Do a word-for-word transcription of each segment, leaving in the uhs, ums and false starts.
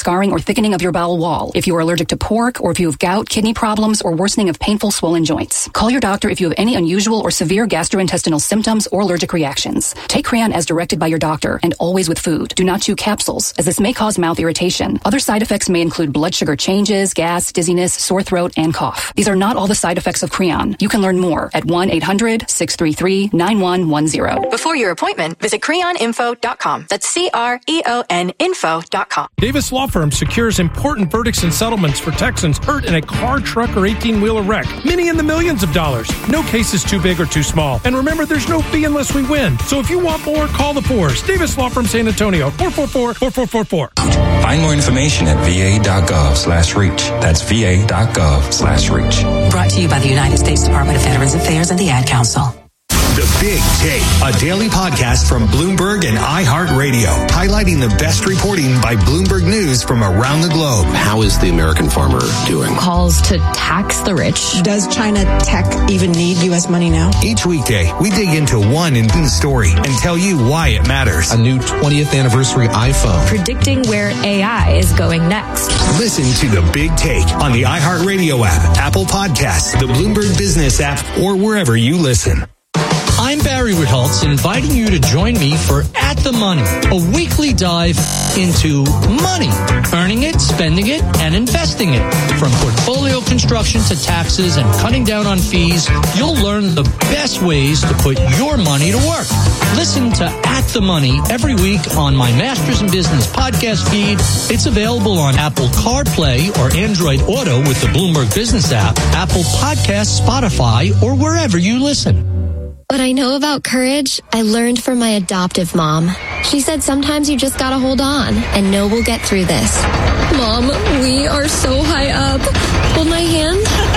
scarring, or thickening of your bowel wall, if you are allergic to pork, or if you have gout, kidney problems, or worsening of painful swollen joints. Call your doctor if you have any unusual or severe gastrointestinal symptoms or allergic reactions. Take Creon as directed by your doctor and always with food. Do not chew capsules, as this may cause mouth irritation. Other side effects may include blood sugar changes, gas, dizziness, sore throat, and cough. These are not all the side effects of Creon. You can learn more at one eight hundred six three three nine one one zero. Before your appointment, visit creon info dot com. That's C R E O N info dot com. Davis Law Firm secures important verdicts and settlements for Texans hurt in a car, truck, or eighteen-wheeler wreck. Many in the millions of dollars. No case is too big or too small. And remember, there's no fee unless we win. So if you want more, call the Fours. Davis Law Firm San Antonio, four four four, four four four four. Find more information at va.gov slash reach. That's va.gov slash reach. Brought to you by the United States Department of Veterans Affairs and the Ad Council. The Big Take, a daily podcast from Bloomberg and iHeartRadio, highlighting the best reporting by Bloomberg News from around the globe. How is the American farmer doing? Calls to tax the rich. Does China tech even need U S money now? Each weekday, we dig into one important story and tell you why it matters. A new twentieth anniversary iPhone. Predicting where A I is going next. Listen to The Big Take on the iHeartRadio app, Apple Podcasts, the Bloomberg Business app, or wherever you listen. I'm Barry Ritholtz, inviting you to join me for At the Money, a weekly dive into money, earning it, spending it, and investing it. From portfolio construction to taxes and cutting down on fees, you'll learn the best ways to put your money to work. Listen to At the Money every week on my Masters in Business podcast feed. It's available on Apple CarPlay or Android Auto with the Bloomberg Business app, Apple Podcasts, Spotify, or wherever you listen. What I know about courage, I learned from my adoptive mom. She said sometimes you just gotta hold on and know we'll get through this. Mom, we are so high up. Hold my hand.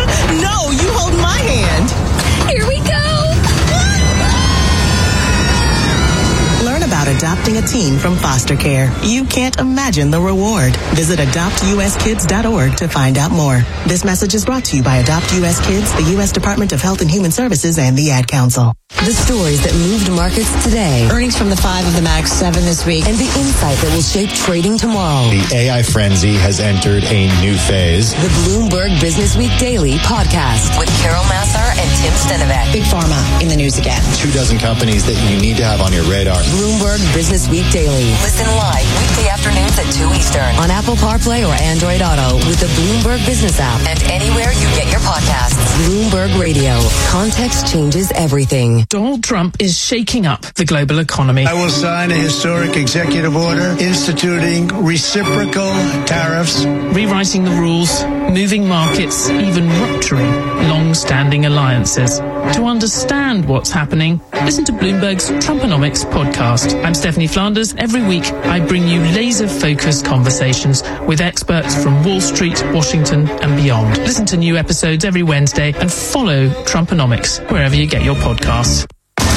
No, you hold my hand. Here we go. Learn about adopting a teen from foster care. You can't imagine the reward. Visit adopt u s kids dot org to find out more. This message is brought to you by Adopt U S Kids, the U S Department of Health and Human Services, and the Ad Council. The stories that moved markets today. Earnings from the five of the Max seven this week. And the insight that will shape trading tomorrow. The A I frenzy has entered a new phase. The Bloomberg Business Week Daily podcast with Carol Massar and Tim Stenovec. Big Pharma in the news again. Two dozen companies that you need to have on your radar. Bloomberg Business Week Daily. Listen live weekday afternoons at two Eastern on Apple CarPlay or Android Auto with the Bloomberg Business app and anywhere you get your podcasts. Bloomberg Radio. Context changes everything. Donald Trump is shaking up the global economy. I will sign a historic executive order instituting reciprocal tariffs, rewriting the rules, moving markets, even rupturing long-standing alliances. To understand what's happening, listen to Bloomberg's Trumponomics podcast. I'm Stephanie Flanders. Every week, I bring you laser-focused conversations with experts from Wall Street, Washington, and beyond. Listen to new episodes every Wednesday and follow Trumponomics wherever you get your podcasts.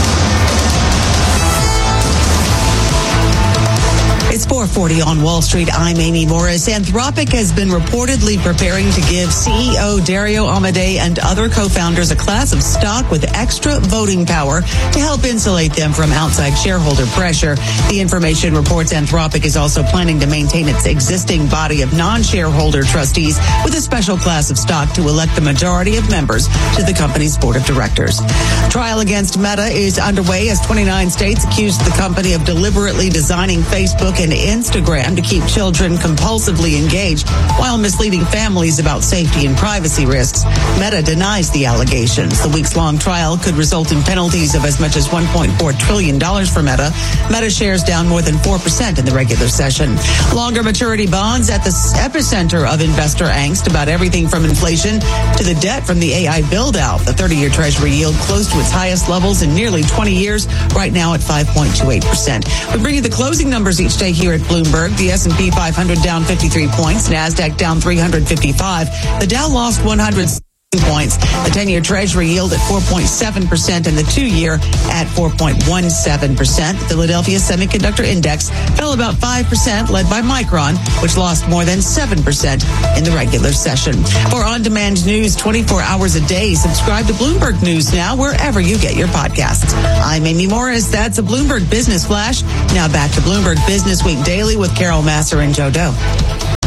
It's four forty on Wall Street. I'm Amy Morris. Anthropic has been reportedly preparing to give C E O Dario Amodei and other co-founders a class of stock with extra voting power to help insulate them from outside shareholder pressure. The information reports Anthropic is also planning to maintain its existing body of non-shareholder trustees with a special class of stock to elect the majority of members to the company's board of directors. A trial against Meta is underway as twenty-nine states accused the company of deliberately designing Facebook and Instagram to keep children compulsively engaged while misleading families about safety and privacy risks. Meta denies the allegations. The weeks-long trial could result in penalties of as much as one point four trillion dollars for Meta. Meta shares down more than four percent in the regular session. Longer maturity bonds at the epicenter of investor angst about everything from inflation to the debt from the A I build-out. The thirty-year Treasury yield close to its highest levels in nearly twenty years, right now at five point two eight percent. We bring you the closing numbers each day here at Bloomberg. The S and P five hundred down fifty-three points. NASDAQ down three hundred fifty-five. The Dow lost one hundred points. The ten-year Treasury yield at four point seven percent and the two-year at four point one seven percent. The Philadelphia Semiconductor Index fell about five percent, led by Micron, which lost more than seven percent in the regular session. For on-demand news twenty-four hours a day, subscribe to Bloomberg News now wherever you get your podcasts. I'm Amy Morris. That's a Bloomberg Business Flash. Now back to Bloomberg Business Week Daily with Carol Massar and Joe Doe.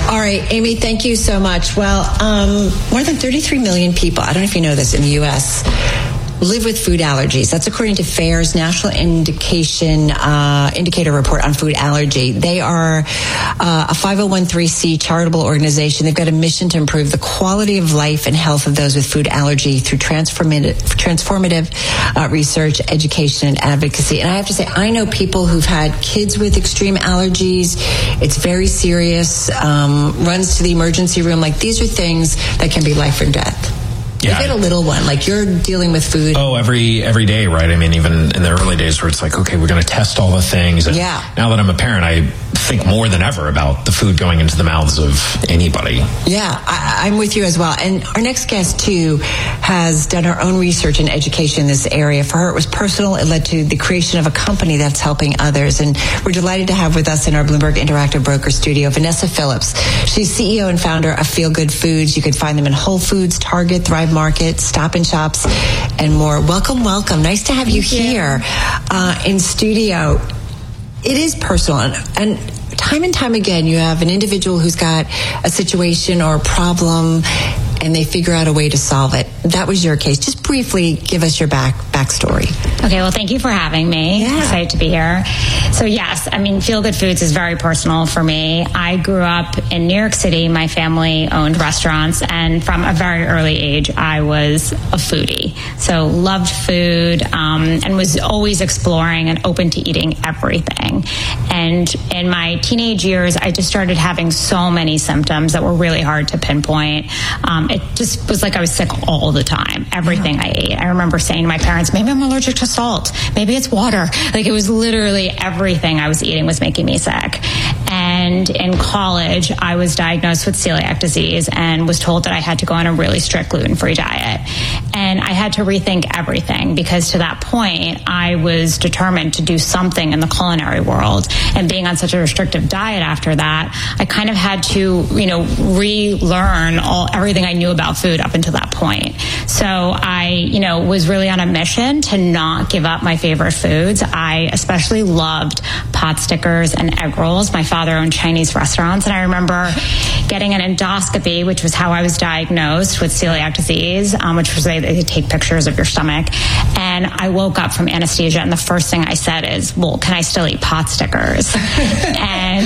All right, Amy, thank you so much. Well, um, more than thirty-three million people, I don't know if you know this, in the U S live with food allergies. That's according to FAIR's National Indication uh, Indicator Report on Food Allergy. They are uh, a five oh one c charitable organization. They've got a mission to improve the quality of life and health of those with food allergy through transformative, transformative uh, research, education, and advocacy. And I have to say, I know people who've had kids with extreme allergies. It's very serious, um, runs to the emergency room. Like, these are things that can be life or death. Yeah. You get a little one, like you're dealing with food. Oh, every every day, right? I mean, even in the early days where it's like, okay, we're going to test all the things. And yeah. Now that I'm a parent, I think more than ever about the food going into the mouths of anybody. Yeah, I, I'm with you as well. And our next guest, too, has done her own research and education in this area. For her, it was personal. It led to the creation of a company that's helping others. And we're delighted to have with us in our Bloomberg Interactive Broker studio, Vanessa Phillips. She's C E O and founder of Feel Good Foods. You can find them in Whole Foods, Target, Thrive Market, Stop and Shops, and more. Welcome, welcome. Nice to have you Thank here you. Uh, in studio. It is personal, and, and time and time again, you have an individual who's got a situation or a problem, and they figure out a way to solve it. That was your case. Just briefly give us your back backstory. Okay, well, thank you for having me. Yeah. Excited to be here. So yes, I mean, Feel Good Foods is very personal for me. I grew up in New York City. My family owned restaurants, and from a very early age, I was a foodie. So loved food, um, and was always exploring and open to eating everything. And in my teenage years, I just started having so many symptoms that were really hard to pinpoint. Um, it just was like I was sick all the time, everything I ate. I remember saying to my parents, maybe I'm allergic to salt, maybe it's water. Like, it was literally everything I was eating was making me sick. And in college, I was diagnosed with celiac disease and was told that I had to go on a really strict gluten-free diet. And I had to rethink everything, because to that point, I was determined to do something in the culinary world. And being on such a restrictive diet after that, I kind of had to, you know, relearn all everything I knew about food up until that point. So I, you know, was really on a mission to not give up my favorite foods. I especially loved pot stickers and egg rolls. My father owned Chinese restaurants, and I remember getting an endoscopy, which was how I was diagnosed with celiac disease, um, which was they, they take pictures of your stomach. And I woke up from anesthesia, and the first thing I said is, well, can I still eat pot stickers? and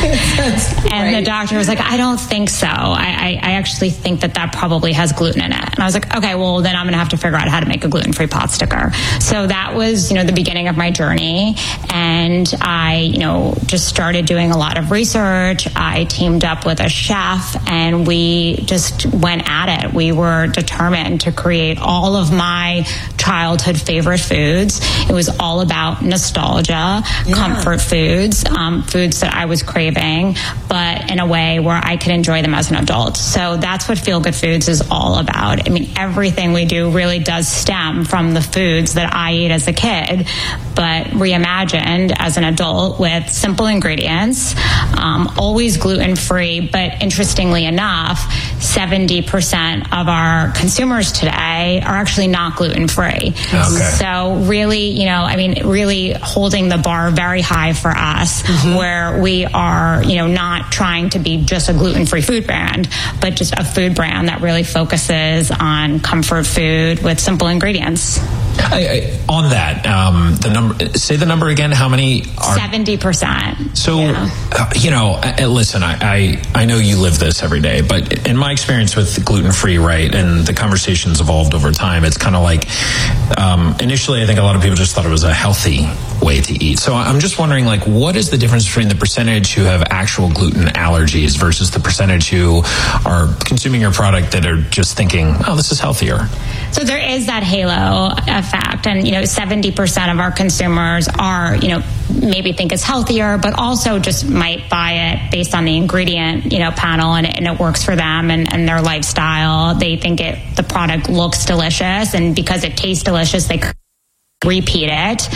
and the doctor was like, I don't think so. I, I, I actually think that that probably has gluten in it. And I was like, okay, well, then I'm going to have to figure out how to make a gluten-free pot sticker. So that was, you know, the beginning of my journey. And I, you know, just started doing a lot of research. I teamed up with a chef, and we just went at it. We were determined to create all of my childhood favorite foods. It was all about nostalgia, yeah. comfort foods, um, foods that I was craving, but in a way where I could enjoy them as an adult. So that's what Feel Good Foods is all about. I mean, everything we do really does stem from the foods that I ate as a kid, but reimagined as an adult with simple ingredients, um, always gluten-free. But interestingly enough, seventy percent of our consumers today are actually not gluten-free. Okay. So really, you know, I mean, really holding the bar very high for us, mm-hmm. where we are, you know, not trying to be just a gluten-free food brand, but just a food brand that really focuses on comfort food with simple ingredients. I, I, on that, um, the number. Say the number again. How many are? Seventy percent. So, yeah. uh, you know, uh, listen. I, I I know you live this every day, but in my experience with gluten free, right, and the conversations evolved over time. It's kind of like um, initially, I think a lot of people just thought it was a healthy way to eat. So I'm just wondering, like, what is the difference between the percentage who have actual gluten allergies versus the percentage who are consuming your product that are just thinking, oh, this is healthier? So there is that halo effect, and you know, seventy percent of our consumers are, you know, maybe think it's healthier, but also just might buy it based on the ingredient, you know, panel, and it, and it works for them and, and their lifestyle. They think it, the product looks delicious, and because it tastes delicious, they repeat it.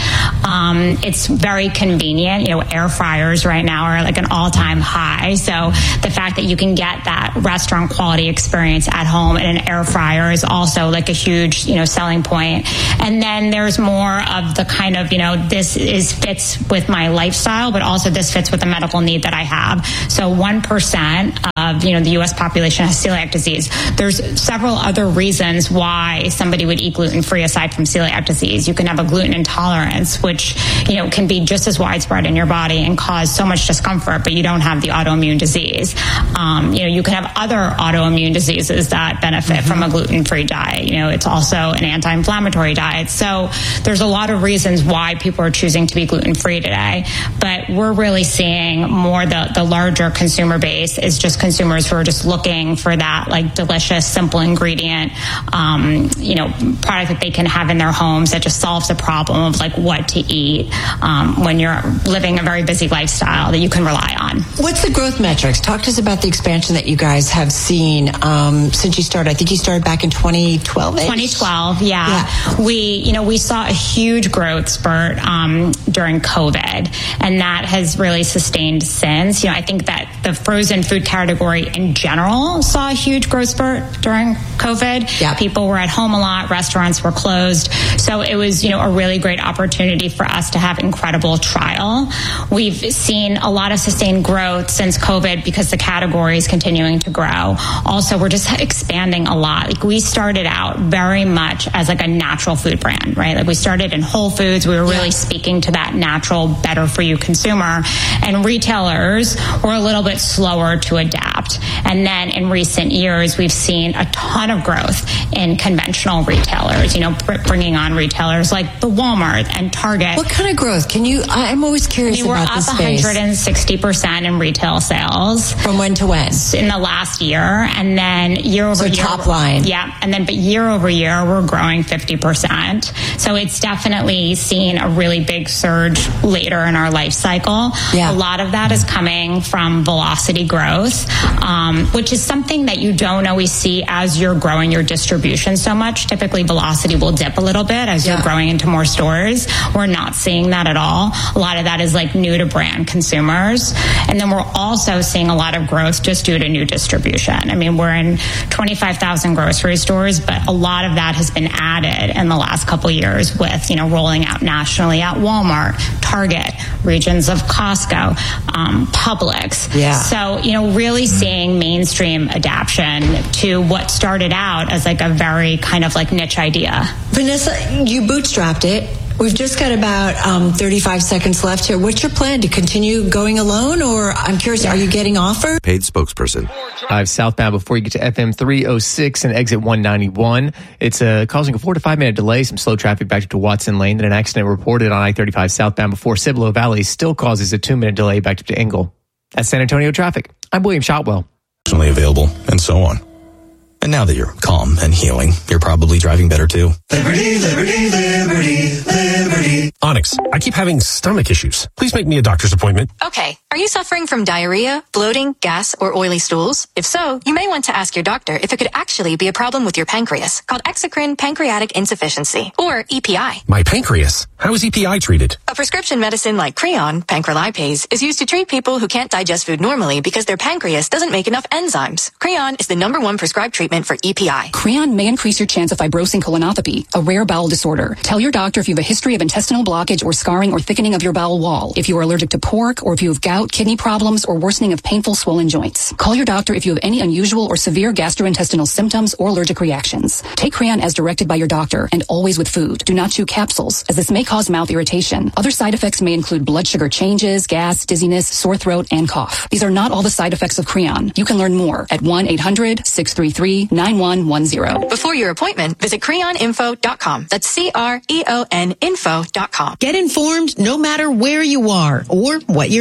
Um, it's very convenient. You know, air fryers right now are like an all-time high. So the fact that you can get that restaurant quality experience at home in an air fryer is also like a huge, you know, selling point. And then there's more of the kind of, you know, this is fits with my lifestyle, but also this fits with the medical need that I have. So one percent of, you know, the U S population has celiac disease. There's several other reasons why somebody would eat gluten-free aside from celiac disease. You can have a gluten intolerance, which, you know, can be just as widespread in your body and cause so much discomfort, but you don't have the autoimmune disease. Um, you know, you can have other autoimmune diseases that benefit mm-hmm. from a gluten-free diet. You know, it's also an anti-inflammatory diet. So there's a lot of reasons why people are choosing to be gluten-free today, but we're really seeing more the, the larger consumer base is just consumers who are just looking for that like delicious, simple ingredient, um, you know, product that they can have in their homes that just solves the problem of like what to eat um, when you're living a very busy lifestyle that you can rely on. What's the growth metrics? Talk to us about the expansion that you guys have seen um, since you started. I think you started back in twenty twelve. twenty twelve, yeah. yeah. We, you know, we saw a huge growth spurt um, during COVID, and that has really sustained since. You know, I think that the frozen food category in general saw a huge growth spurt during COVID. Yeah. People were at home a lot, restaurants were closed. So it was, you know, a really great opportunity for us to have incredible trial. We've seen a lot of sustained growth since COVID because the category is continuing to grow. Also, we're just expanding a lot. Like we started out very much as like a natural food brand, right? Like we started in Whole Foods. We were really yeah. speaking to that natural, better for you consumer. And retailers were a little bit slower to adapt. And then in recent years, we've seen a ton of growth in conventional retailers, you know, bringing on retailers like the Walmart and Target. What kind of growth? Can you, I'm always curious I mean, about this space. We're up one hundred sixty percent in retail sales. From when to when? In the last year. And then year over so year. top line. Yeah. And then, but year over year, we're growing fifty percent. So it's definitely seen a really big surge later in our life cycle. Yeah. A lot of that is coming from velocity growth, um, which is something that you don't always see as you're growing your distribution so much. Typically, velocity will dip a little bit as yeah. you're growing into more stores. We're not seeing that at all. A lot of that is like new to brand consumers. And then we're also seeing a lot of growth just due to new distribution. I mean, we're in twenty-five thousand grocery stores, but a lot of that has been added in the last couple of years with, you know, rolling out nationally at Walmart, Target, regions of Costco, um, Publix. Yeah. So, you know, really seeing mainstream adaption to what started out as like a very kind of like niche idea. Vanessa, you bootstrapped it. We've just got about um, thirty-five seconds left here. What's your plan? To continue going alone, or I'm curious, are you getting offers? Paid spokesperson. Drive southbound before you get to F M three oh six and exit one ninety-one. It's uh, causing a four to five minute delay, some slow traffic back to Watson Lane. Then an accident reported on I thirty-five southbound before Cibolo Valley still causes a two minute delay back to Engle. That's San Antonio traffic. I'm William Shotwell. Available and so on. And now that you're calm and healing, you're probably driving better too. Liberty, liberty, liberty, liberty. Onyx, I keep having stomach issues. Please make me a doctor's appointment. Okay. Are you suffering from diarrhea, bloating, gas, or oily stools? If so, you may want to ask your doctor if it could actually be a problem with your pancreas, called exocrine pancreatic insufficiency, or E P I. My pancreas? How is E P I treated? A prescription medicine like Creon, pancrelipase, is used to treat people who can't digest food normally because their pancreas doesn't make enough enzymes. Creon is the number one prescribed treatment for E P I. Creon may increase your chance of fibrosing colonopathy, a rare bowel disorder. Tell your doctor if you have a history of intestinal blockage or scarring or thickening of your bowel wall, if you are allergic to pork, or if you have gout, kidney problems, or worsening of painful swollen joints. Call your doctor if you have any unusual or severe gastrointestinal symptoms or allergic reactions. Take Creon as directed by your doctor, and always with food. Do not chew capsules, as this may cause mouth irritation. Other side effects may include blood sugar changes, gas, dizziness, sore throat, and cough. These are not all the side effects of Creon. You can learn more at one eight hundred six three three nine one one zero. Before your appointment, visit creon info dot com. That's C R E O N info dot com. Get informed no matter where you are or what you're doing.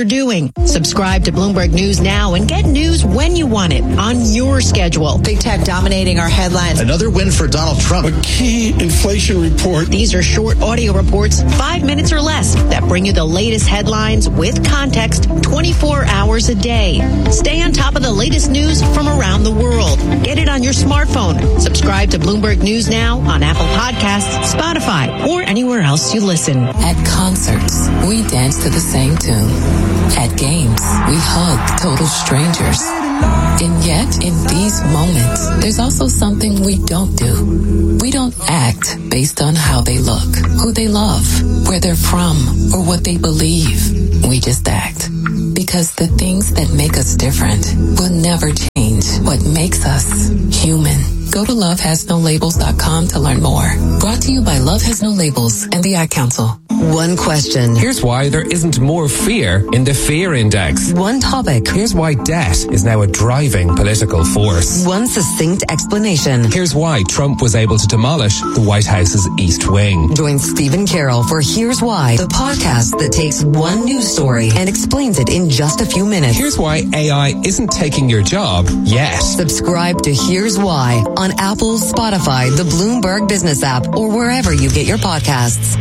morning. Subscribe to Bloomberg News now and get news when you want it on your schedule. Big tech dominating our headlines. Another win for Donald Trump. A key inflation report. These are short audio reports, five minutes or less, that bring you the latest headlines with context twenty-four hours a day. Stay on top of the latest news from around the world. Get it on your smartphone. Subscribe to Bloomberg News now on Apple Podcasts, Spotify, or anywhere else you listen. At concerts, we dance to the same tune. At games, we hug total strangers. And yet, in these moments, there's also something we don't do. We don't act based on how they look, who they love, where they're from, or what they believe. We just act. Because the things that make us different will never change what makes us human. Go to love has no labels dot com to learn more. Brought to you by Love Has No Labels and the Ad Council. One question. Here's why there isn't more fear in the fear index. One topic. Here's why debt is now a driving political force. One succinct explanation. Here's why Trump was able to demolish the White House's East Wing. Join Stephen Carroll for Here's Why, the podcast that takes one news story and explains it in just a few minutes. Here's why A I isn't taking your job yet. Subscribe to Here's Why on Apple, Spotify, the Bloomberg Business app, or wherever you get your podcasts.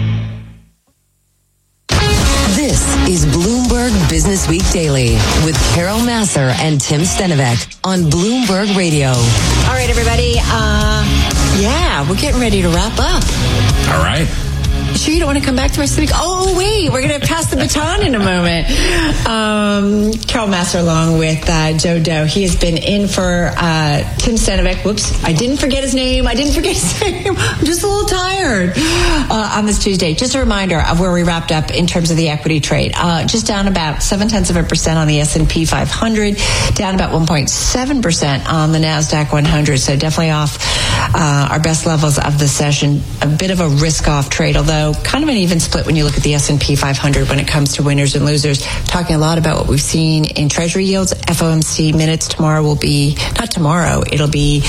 This is Bloomberg Business Week Daily with Carol Massar and Tim Stenovec on Bloomberg Radio. All right, everybody. Uh, yeah, we're getting ready to wrap up. All right. Sure you don't want to come back to us this week? Oh, wait, we're going to pass the baton in a moment. Um, Carol Massar along with uh, Joe Doe. He has been in for uh, Tim Stenovec. Whoops, I didn't forget his name. I didn't forget his name. I'm just a little tired uh, on this Tuesday. Just a reminder of where we wrapped up in terms of the equity trade. Uh, just down about seven tenths of a percent on the S and P five hundred, down about one point seven percent on the NASDAQ one hundred. So definitely off uh, our best levels of the session. A bit of a risk-off trade, although kind of an even split when you look at the S and P five hundred when it comes to winners and losers. Talking a lot about what we've seen in Treasury yields. F O M C minutes tomorrow will be, not tomorrow, it'll be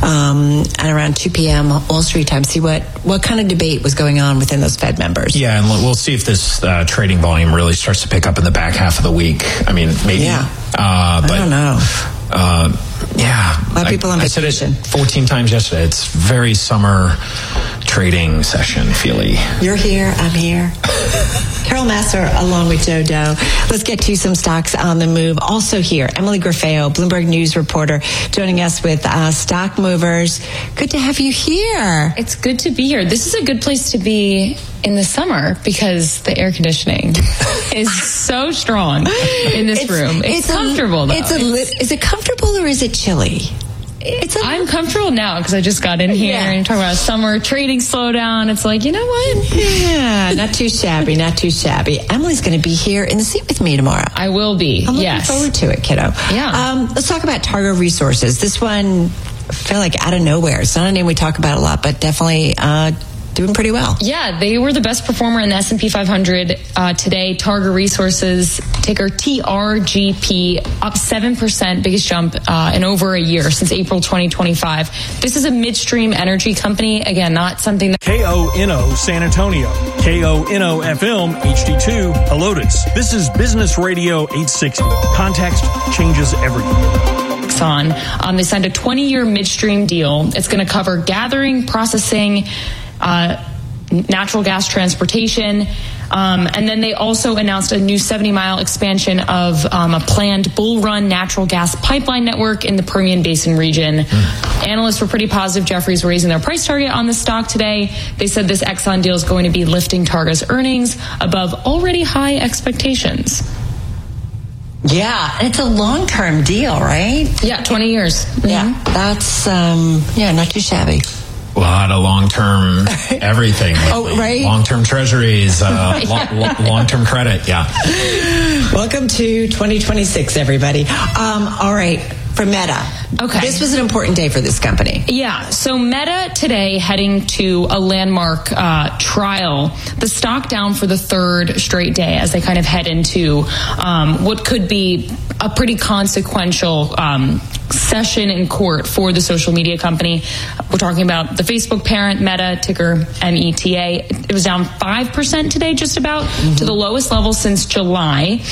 um, at around two p.m. Wall Street time. See what, what kind of debate was going on within those Fed members. Yeah, and we'll see if this uh, trading volume really starts to pick up in the back half of the week. I mean, maybe. Yeah. Uh, but, I don't know. Uh, yeah. A lot of people I, on I said vacation. it fourteen times yesterday. It's very summer trading session feely. You're here, I'm here. Carol Massar along with Joe Doe. Let's get to some stocks on the move. Also here, Emily Griffeo, Bloomberg News reporter, joining us with uh, Stock Movers. Good to have you here. It's good to be here. This is a good place to be in the summer because the air conditioning is so strong in this it's, room. It's, it's comfortable, a, though. It's a, it's, is it comfortable or is it chilly? It's a, I'm comfortable now because I just got in here yeah. and talking about summer trading slowdown. It's like, you know what? Yeah, not too shabby, not too shabby. Emily's going to be here in the seat with me tomorrow. I will be. I'm looking yes. forward to it, kiddo. Yeah. Um, let's talk about Targa Resources. This one, I feel like out of nowhere. It's not a name we talk about a lot, but definitely uh, doing pretty well. Yeah, they were the best performer in the S and P five hundred uh, today. Targa Resources, ticker T R G P, up seven percent, biggest jump uh, in over a year since April twenty twenty-five. This is a midstream energy company. Again, not something that... K O N O San Antonio, K O N O F M H D two Helotes. This is Business Radio eight sixty. Context changes everything. On. Um, they signed a twenty-year midstream deal. It's going to cover gathering, processing, uh, natural gas transportation, um, and then they also announced a new seventy-mile expansion of um, a planned Bull Run natural gas pipeline network in the Permian Basin region. Mm. Analysts were pretty positive. Jefferies raising their price target on the stock today. They said this Exxon deal is going to be lifting Targa's earnings above already high expectations. Yeah, and it's a long-term deal, right? Yeah, twenty years. Mm-hmm. Yeah, that's, um, yeah, not too shabby. A lot of long-term everything. Oh, right? Long-term treasuries, uh, lo- lo- long-term credit, yeah. Welcome to twenty twenty-six, everybody. Um, all right. for Meta. Okay. This was an important day for this company. Yeah. So Meta today heading to a landmark uh, trial. The stock down for the third straight day as they kind of head into um, what could be a pretty consequential um, session in court for the social media company. We're talking about the Facebook parent, Meta, ticker M E T A. It was down five percent today, just about, mm-hmm. to the lowest level since July.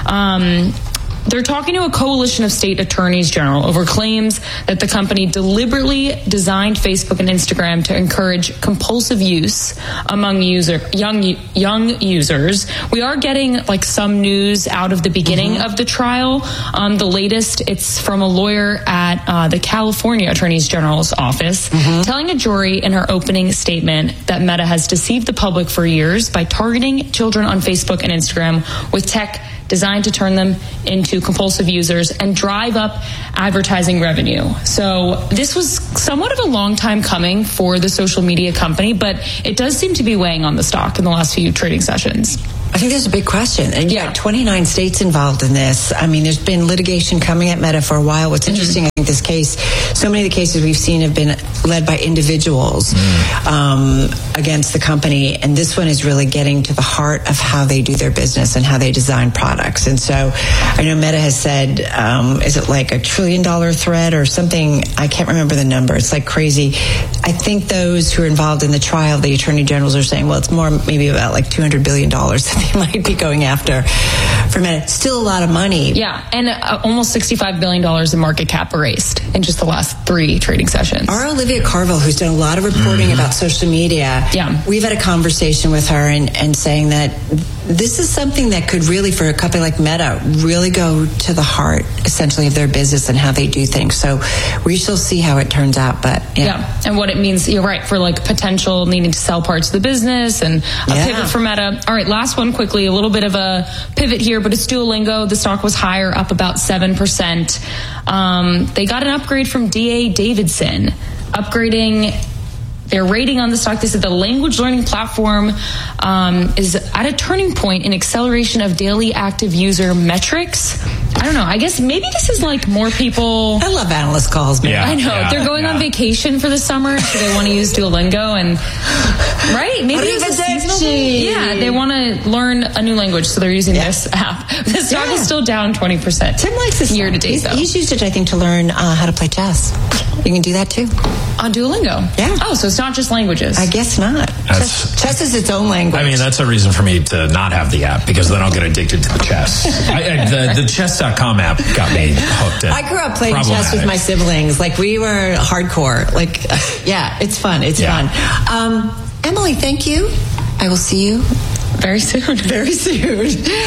Um, They're talking to a coalition of state attorneys general over claims that the company deliberately designed Facebook and Instagram to encourage compulsive use among user young young users. We are getting like some news out of the beginning mm-hmm. of the trial. Um, the latest, it's from a lawyer at uh, the California Attorney General's office, mm-hmm. telling a jury in her opening statement that Meta has deceived the public for years by targeting children on Facebook and Instagram with tech designed to turn them into compulsive users and drive up advertising revenue. So this was somewhat of a long time coming for the social media company, but it does seem to be weighing on the stock in the last few trading sessions. I think there's a big question. And yeah, twenty-nine states involved in this. I mean, there's been litigation coming at Meta for a while. What's mm-hmm. interesting, I think this case, so many of the cases we've seen have been led by individuals mm. um, against the company. And this one is really getting to the heart of how they do their business and how they design products. And so I know Meta has said, um, is it like a trillion dollar threat or something? I can't remember the number. It's like crazy. I think those who are involved in the trial, the attorney generals are saying, well, it's more maybe about like two hundred billion dollars that they might be going after for Meta. Still a lot of money. Yeah, and uh, almost sixty-five billion dollars in market cap erased in just the last three trading sessions. Our Olivia Carville, who's done a lot of reporting mm-hmm. about social media, yeah. we've had a conversation with her and, and saying that this is something that could really, for a company like Meta, really go to the heart, essentially, of their business and how they do things. So we shall see how it turns out. But yeah, yeah. and what it means, you're right, for like potential needing to sell parts of the business and a yeah. pivot for Meta. All right, last one quickly, a little bit of a pivot here, but it's Duolingo. The stock was higher, up about seven percent. Um, they got an upgrade from D A Davidson, upgrading their rating on the stock. They said the language learning platform um, is at a turning point in acceleration of daily active user metrics. I don't know. I guess maybe this is like more people. I love analyst calls, man. Yeah, I know. yeah, They're going yeah. on vacation for the summer, so they want to use Duolingo and right? Maybe it's a seasonal thing. Yeah, they want to learn a new language, so they're using yeah. this app. The stock yeah. is still down twenty percent. Tim likes this year to date. He's, though. he's used it, I think, to learn uh, how to play chess. You can do that too on Duolingo. Yeah. Oh, so it's not just languages. I guess not. Chess, chess is its own language. I mean, that's a reason for me to not have the app, because then I'll get addicted to the chess. I, I, the, the chess dot com app got me hooked in. I grew up playing chess with my siblings. Like, we were hardcore. Like, yeah, it's fun. It's yeah. fun. Um, Emily, thank you. I will see you very soon. Very soon.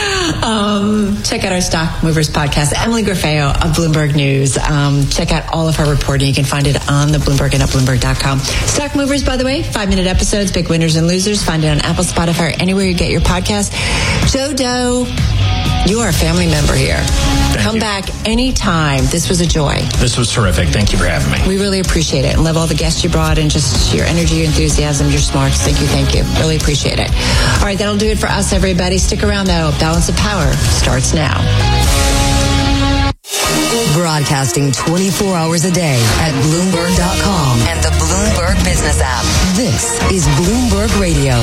Um, check out our Stock Movers podcast. Emily Grafeo of Bloomberg News. Um, check out all of her reporting. You can find it on the Bloomberg and at Bloomberg dot com. Stock Movers, by the way, five-minute episodes, big winners and losers. Find it on Apple, Spotify, or anywhere you get your podcast. Joe Doe, you are a family member here. Thank Come you. back anytime. This was a joy. This was terrific. Thank you for having me. We really appreciate it, and love all the guests you brought and just your energy, your enthusiasm, your smarts. Thank you, thank you. Really appreciate it. All right, that'll do it for us, everybody. Stick around, though. Balance of Power starts now. Broadcasting twenty-four hours a day at Bloomberg dot com and the Bloomberg Business app. This is Bloomberg Radio.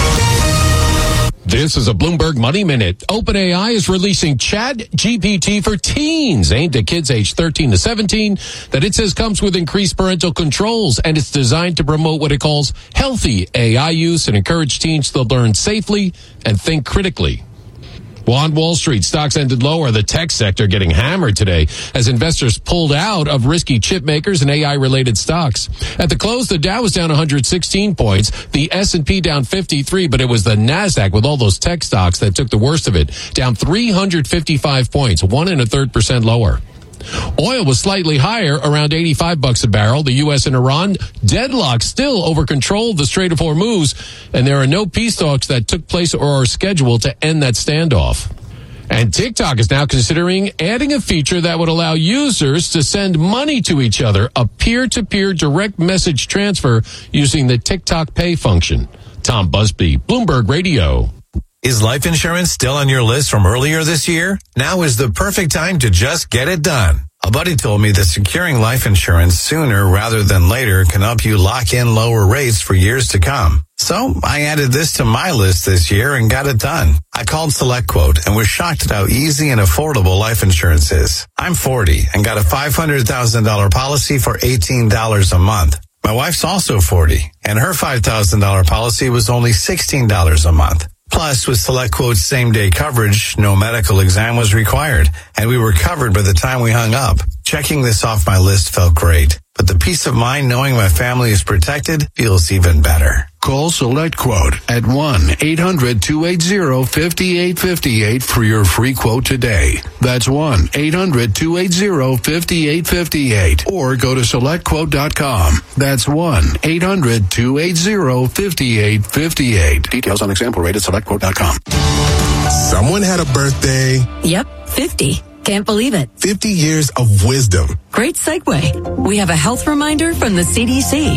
This is a Bloomberg Money Minute. OpenAI is releasing Chat G P T for teens, aimed at kids aged thirteen to seventeen, that it says comes with increased parental controls, and it's designed to promote what it calls healthy A I use and encourage teens to learn safely and think critically. Well, on Wall Street, stocks ended lower. The tech sector getting hammered today as investors pulled out of risky chip makers and A I-related stocks. At the close, the Dow was down one hundred sixteen points, the S and P down fifty-three, but it was the NASDAQ with all those tech stocks that took the worst of it, down three hundred fifty-five points, one and a third percent lower. Oil was slightly higher, around eighty-five bucks a barrel. The U S and Iran deadlocked still over control of the Strait of Hormuz, and there are no peace talks that took place or are scheduled to end that standoff. And TikTok is now considering adding a feature that would allow users to send money to each other, a peer-to-peer direct message transfer using the TikTok Pay function. Tom Busby, Bloomberg Radio. Is life insurance still on your list from earlier this year? Now is the perfect time to just get it done. A buddy told me that securing life insurance sooner rather than later can help you lock in lower rates for years to come. So I added this to my list this year and got it done. I called SelectQuote and was shocked at how easy and affordable life insurance is. I'm forty and got a five hundred thousand dollars policy for eighteen dollars a month. My wife's also forty and her five thousand dollars policy was only sixteen dollars a month. Plus, with SelectQuote's same-day coverage, no medical exam was required, and we were covered by the time we hung up. Checking this off my list felt great, but the peace of mind knowing my family is protected feels even better. Call SelectQuote at one eight hundred two eight zero five eight five eight for your free quote today. That's one eight hundred two eight zero five eight five eight. Or go to select quote dot com. That's one eight hundred two eight zero five eight five eight. Details on example rate at select quote dot com. Someone had a birthday. Yep, fifty. Can't believe it. fifty years of wisdom. Great segue. We have a health reminder from the C D C.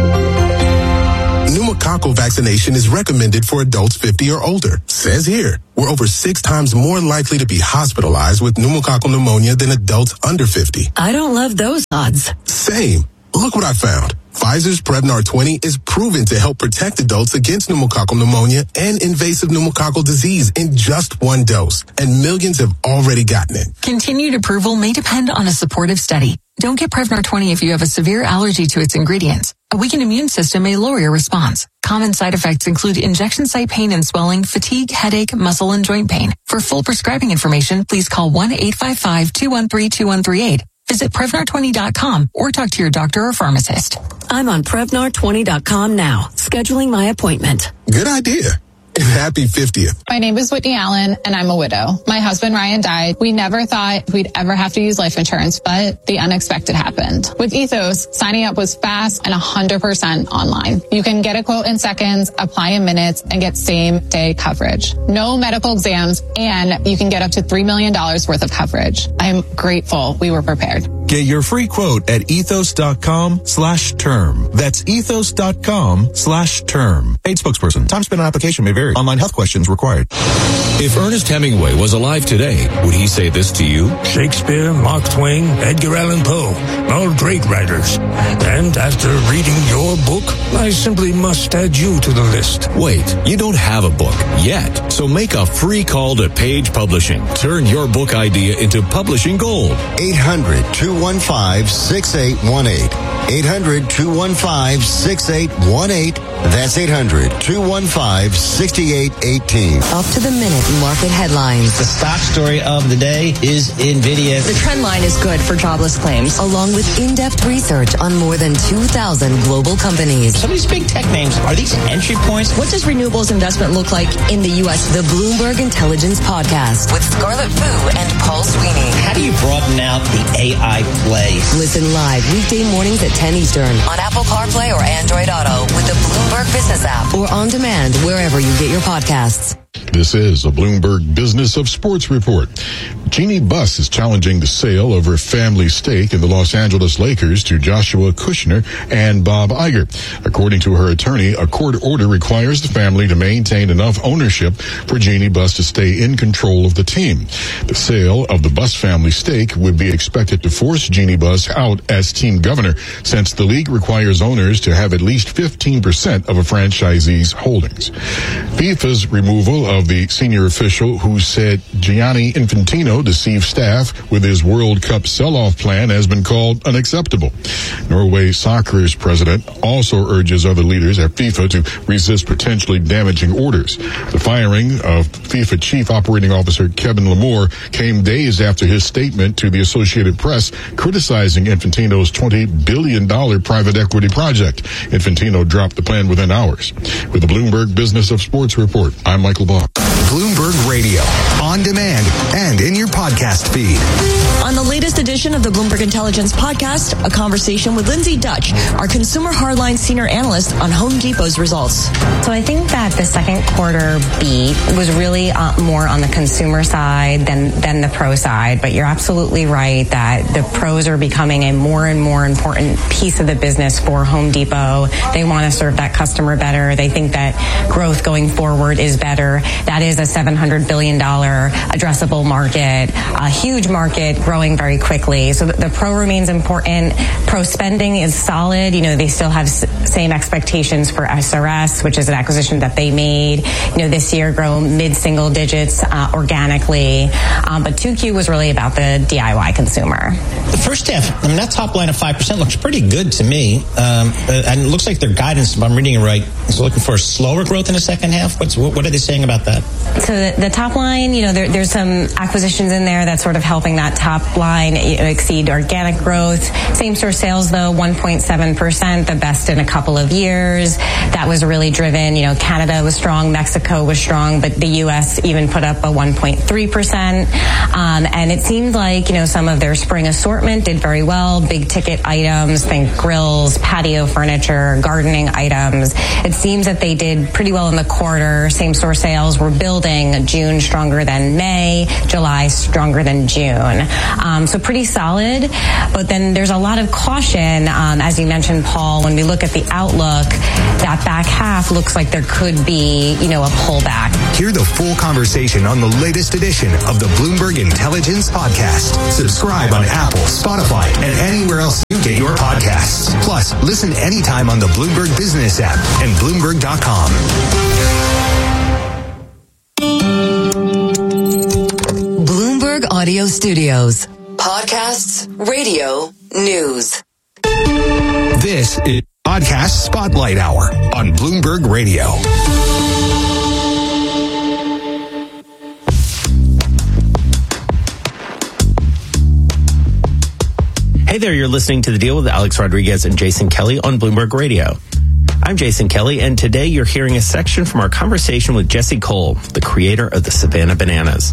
Pneumococcal vaccination is recommended for adults fifty or older. Says here, we're over six times more likely to be hospitalized with pneumococcal pneumonia than adults under fifty. I don't love those odds. Same. Look what I found. Pfizer's Prevnar twenty is proven to help protect adults against pneumococcal pneumonia and invasive pneumococcal disease in just one dose. And millions have already gotten it. Continued approval may depend on a supportive study. Don't get Prevnar twenty if you have a severe allergy to its ingredients. A weakened immune system may lower your response. Common side effects include injection site pain and swelling, fatigue, headache, muscle, and joint pain. For full prescribing information, please call one eight five five two one three two one three eight. Visit Prevnar twenty dot com or talk to your doctor or pharmacist. I'm on Prevnar twenty dot com now, scheduling my appointment. Good idea. And happy fiftieth. My name is Whitney Allen, and I'm a widow. My husband, Ryan, died. We never thought we'd ever have to use life insurance, but the unexpected happened. With Ethos, signing up was fast and one hundred percent online. You can get a quote in seconds, apply in minutes, and get same-day coverage. No medical exams, and you can get up to three million dollars worth of coverage. I'm grateful we were prepared. Get your free quote at ethos.com slash term. That's ethos.com slash term. Paid spokesperson. Time spent on application may vary. Online health questions required. If Ernest Hemingway was alive today, would he say this to you? Shakespeare, Mark Twain, Edgar Allan Poe, all great writers. And after reading your book, I simply must add you to the list. Wait, you don't have a book yet. So make a free call to Page Publishing. Turn your book idea into publishing gold. eight hundred two one five six eight one eight. eight hundred two one five six eight one eight. That's eight hundred two one five six eight one eight. Up to the minute market headlines. The stock story of the day is NVIDIA. The trend line is good for jobless claims, along with in-depth research on more than two thousand global companies. Some of these big tech names, are these entry points? What does renewables investment look like in the U S? The Bloomberg Intelligence Podcast with Scarlett Fu and Paul Sweeney. How do you broaden out the A I play? Listen live weekday mornings at ten Eastern on Apple CarPlay or Android Auto with the Bloomberg Business app or on demand wherever you get your podcasts. This is a Bloomberg Business of Sports report. Jeannie Buss is challenging the sale of her family stake in the Los Angeles Lakers to Joshua Kushner and Bob Iger. According to her attorney, a court order requires the family to maintain enough ownership for Jeannie Buss to stay in control of the team. The sale of the Buss family stake would be expected to force Jeannie Buss out as team governor, since the league requires owners to have at least fifteen percent of a franchisee's holdings. FIFA's removal of the senior official who said Gianni Infantino deceived staff with his World Cup sell-off plan has been called unacceptable. Norway Soccer's president also urges other leaders at FIFA to resist potentially damaging orders. The firing of FIFA Chief Operating Officer Kevin Lamore came days after his statement to the Associated Press criticizing Infantino's twenty billion dollars private equity project. Infantino dropped the plan within hours. With the Bloomberg Business of Sports report, I'm Michael Barr. Bloomberg Radio, on demand and in your podcast feed. On the latest edition of the Bloomberg Intelligence Podcast, a conversation with Lindsay Dutch, our consumer hardline senior analyst on Home Depot's results. So I think that the second quarter beat was really uh, more on the consumer side than, than the pro side. But you're absolutely right that the pros are becoming a more and more important piece of the business for Home Depot. They want to serve that customer better. They think that growth going forward is better. That is a seven hundred billion dollars more addressable market, a huge market growing very quickly. So the, the pro remains important. Pro spending is solid. You know, they still have s- same expectations for S R S, which is an acquisition that they made, you know, this year grow mid-single digits uh, organically. Um, but two Q was really about the D I Y consumer. The first half, I mean, that top line of five percent looks pretty good to me. Um, and it looks like their guidance, if I'm reading it right, is looking for slower growth in the second half. What's, what are they saying about that? So the, the top line, you know, there, there's some acquisitions in there that's sort of helping that top line you know, exceed organic growth. Same-store sales, though, one point seven percent, the best in a couple of years. That was really driven, you know, Canada was strong, Mexico was strong, but the U S even put up a one point three percent. Um, and it seemed like, you know, some of their spring assortment did very well. Big ticket items, think grills, patio furniture, gardening items. It seems that they did pretty well in the quarter. Same-store sales were building. June stronger than May, July stronger than June. Um, so pretty solid. But then there's a lot of caution, um, as you mentioned, Paul, when we look at the outlook, that back half looks like there could be, you know, a pullback. Hear the full conversation on the latest edition of the Bloomberg Intelligence Podcast. Subscribe on Apple, Spotify, and anywhere else you get your podcasts. Plus, listen anytime on the Bloomberg Business app and Bloomberg dot com. Bloomberg Audio Studios. Podcasts, radio, news. This is Podcast Spotlight Hour on Bloomberg Radio. Hey there, you're listening to The Deal with Alex Rodriguez and Jason Kelly on Bloomberg Radio. I'm Jason Kelly, and today you're hearing a section from our conversation with Jesse Cole, the creator of the Savannah Bananas.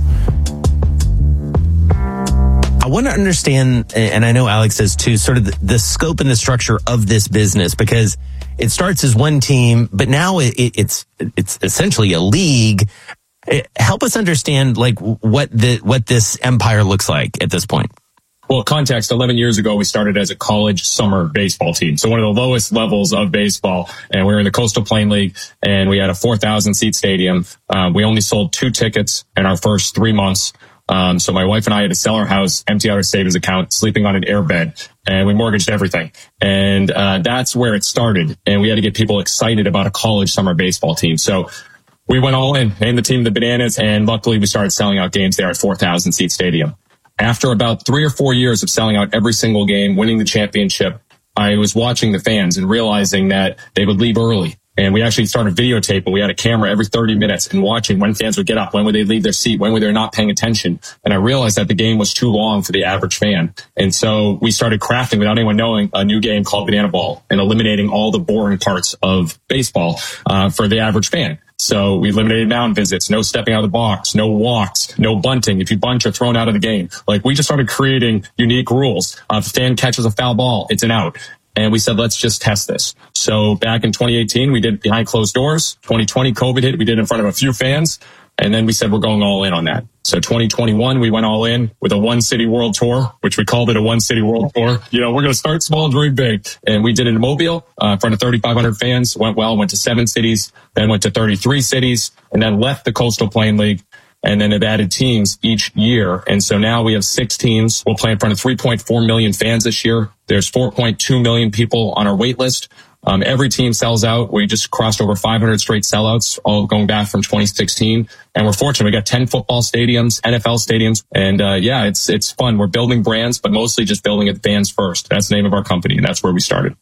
I want to understand, and I know Alex does too, sort of the, the scope and the structure of this business, because it starts as one team, but now it, it, it's it's essentially a league. It, help us understand, like, what the what this empire looks like at this point. Well, context, eleven years ago, we started as a college summer baseball team. So one of the lowest levels of baseball. And we were in the Coastal Plain League, and we had a four thousand seat stadium. Uh, we only sold two tickets in our first three months. Um, so my wife and I had to sell our house, empty out our savings account, sleeping on an airbed, and we mortgaged everything. And uh, that's where it started. And we had to get people excited about a college summer baseball team. So we went all in, named the team the Bananas, and luckily we started selling out games there at four thousand seat stadium. After about three or four years of selling out every single game, winning the championship, I was watching the fans and realizing that they would leave early. And we actually started videotaping. We had a camera every thirty minutes and watching when fans would get up, when would they leave their seat, when were they not paying attention. And I realized that the game was too long for the average fan. And so we started crafting, without anyone knowing, a new game called Banana Ball and eliminating all the boring parts of baseball uh, for the average fan. So we eliminated mound visits, no stepping out of the box, no walks, no bunting. If you bunt, you're thrown out of the game. Like, we just started creating unique rules. Uh, if a fan catches a foul ball, it's an out. And we said, let's just test this. So back in twenty eighteen, we did behind closed doors. twenty twenty, COVID hit. We did it in front of a few fans. And then we said, we're going all in on that. So twenty twenty-one, we went all in with a one city world tour, which we called it a one city world tour. You know, we're going to start small and dream big. And we did it in Mobile, uh, in front of thirty-five hundred fans. Went well, went to seven cities, then went to thirty-three cities, and then left the Coastal Plain League. And then have added teams each year. And so now we have six teams. We'll play in front of three point four million fans this year. There's four point two million people on our wait list. Um, every team sells out. We just crossed over five hundred straight sellouts, all going back from twenty sixteen. And we're fortunate. We got ten football stadiums, N F L stadiums. And, uh, yeah, it's, it's fun. We're building brands, but mostly just building it fans first. That's the name of our company. And that's where we started.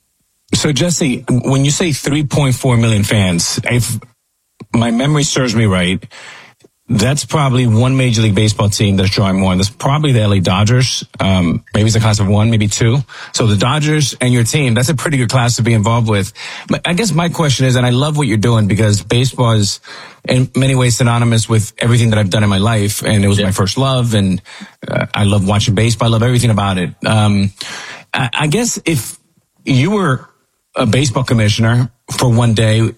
So Jesse, when you say three point four million fans, if my memory serves me right, that's probably one Major League Baseball team that's drawing more. That's probably the L A Dodgers. Um, maybe it's a class of one, maybe two. So the Dodgers and your team, that's a pretty good class to be involved with. But I guess my question is, and I love what you're doing because baseball is in many ways synonymous with everything that I've done in my life. And it was yeah. my first love. And uh, I love watching baseball. I love everything about it. Um, I, I guess if you were a baseball commissioner for one day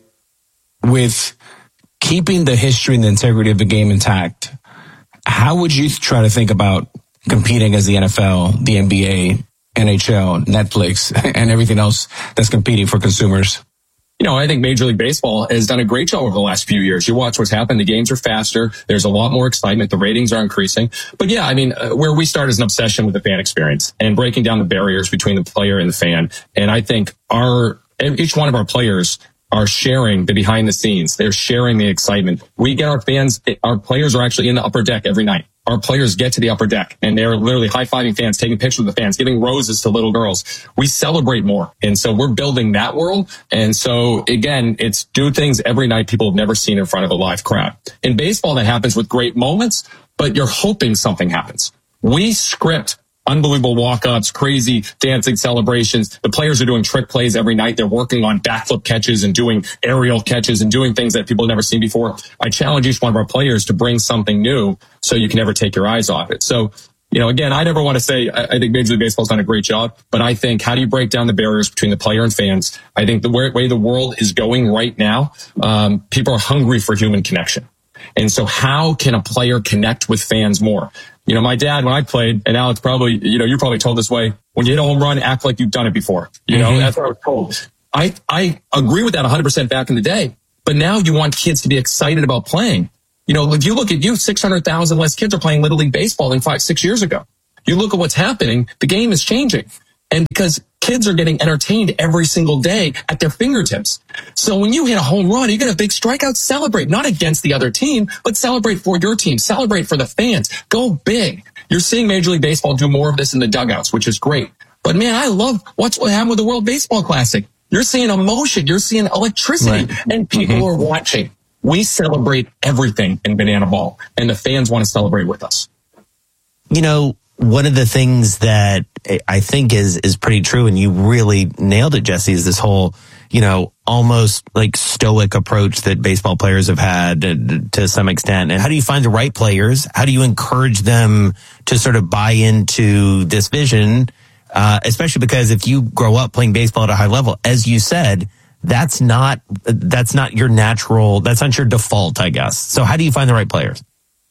with keeping the history and the integrity of the game intact, how would you try to think about competing as the N F L, the N B A, N H L, Netflix, and everything else that's competing for consumers? you know, I think Major League Baseball has done a great job over the last few years. You watch what's happened. The games are faster. There's a lot more excitement. The ratings are increasing. But yeah, I mean, uh, where we start is an obsession with the fan experience and breaking down the barriers between the player and the fan. And I think our, each one of our players are sharing the behind the scenes. They're sharing the excitement. We get our fans, our players are actually in the upper deck every night. Our players get to the upper deck and they're literally high-fiving fans, taking pictures with the fans, giving roses to little girls. We celebrate more. And so we're building that world. And so again, it's do things every night people have never seen in front of a live crowd. In baseball, that happens with great moments, but you're hoping something happens. We script unbelievable walk-ups, crazy dancing celebrations. The players are doing trick plays every night. They're working on backflip catches and doing aerial catches and doing things that people have never seen before. I challenge each one of our players to bring something new so you can never take your eyes off it. So, you know, again, I never want to say, I, I think Major League Baseball's done a great job, but I think how do you break down the barriers between the player and fans? I think the way, way the world is going right now, um, people are hungry for human connection. And so how can a player connect with fans more? You know, my dad, when I played, and Alex probably, you know, you're probably told this way, when you hit a home run, act like you've done it before. You know, mm-hmm. That's what I was told. I, I agree with that one hundred percent back in the day. But now you want kids to be excited about playing. You know, if you look at you, six hundred thousand less kids are playing Little League Baseball than five, six years ago. You look at what's happening, the game is changing. And because kids are getting entertained every single day at their fingertips. So when you hit a home run, you get a big strikeout, celebrate, not against the other team, but celebrate for your team, celebrate for the fans, go big. You're seeing Major League Baseball do more of this in the dugouts, which is great. But man, I love what's what happened with the World Baseball Classic. You're seeing emotion, you're seeing electricity, right. And people mm-hmm. are watching. We celebrate everything in Banana Ball, and the fans want to celebrate with us. You know, one of the things that I think is is pretty true, and you really nailed it, Jesse, is this whole, you know, almost like stoic approach that baseball players have had to, to some extent. And how do you find the right players? How do you encourage them to sort of buy into this vision? Uh, especially because if you grow up playing baseball at a high level, as you said, that's not that's not your natural, that's not your default, I guess. So how do you find the right players?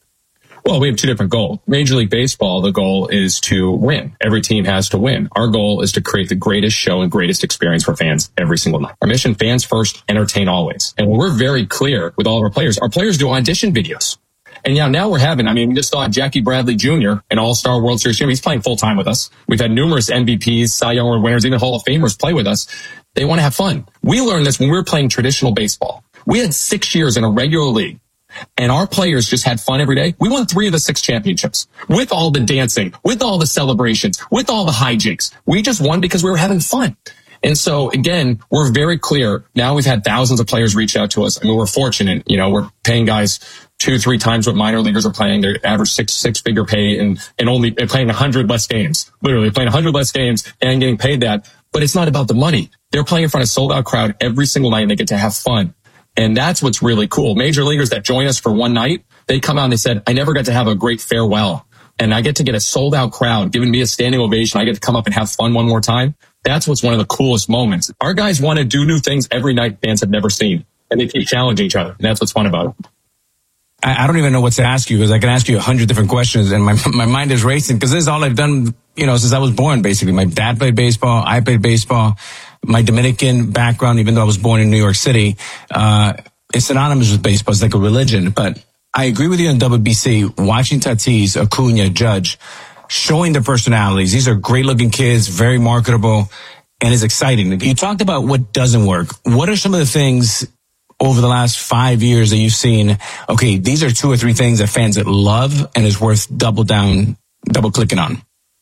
Well, we have two different goals. Major League Baseball, the goal is to win. Every team has to win. Our goal is to create the greatest show and greatest experience for fans every single night. Our mission, fans first, entertain always. And we're very clear with all of our players. Our players do audition videos. And yeah, now we're having, I mean, we just saw Jackie Bradley Junior, an all-star World Series champion. He's playing full-time with us. We've had numerous M V Ps, Cy Young Award winners, even Hall of Famers play with us. They want to have fun. We learned this when we were playing traditional baseball. We had six years in a regular league. And our players just had fun every day. We won three of the six championships with all the dancing, with all the celebrations, with all the hijinks. We just won because we were having fun. And so again, we're very clear. Now we've had thousands of players reach out to us. I mean, we're fortunate. You know, we're paying guys two, three times what minor leaguers are playing. Their average six, six figure pay and, and only playing a hundred less games, literally playing a hundred less games and getting paid that. But it's not about the money. They're playing in front of a sold out crowd every single night and they get to have fun. And that's what's really cool. Major leaguers that join us for one night, they come out and they said, I never got to have a great farewell. And I get to get a sold out crowd giving me a standing ovation. I get to come up and have fun one more time. That's what's one of the coolest moments. Our guys want to do new things every night fans have never seen. And they keep challenging each other. And that's what's fun about it. I, I don't even know what to ask you because I can ask you a hundred different questions and my my mind is racing because this is all I've done, you know, since I was born, basically. My dad played baseball. I played baseball. My Dominican background, even though I was born in New York City, uh, it's synonymous with baseball. It's like a religion. But I agree with you on W B C, watching Tatis, Acuna, Judge, showing their personalities. These are great looking kids, very marketable, and it's exciting. You talked about what doesn't work. What are some of the things over the last five years that you've seen? Okay, these are two or three things that fans that love and is worth double down, double clicking on.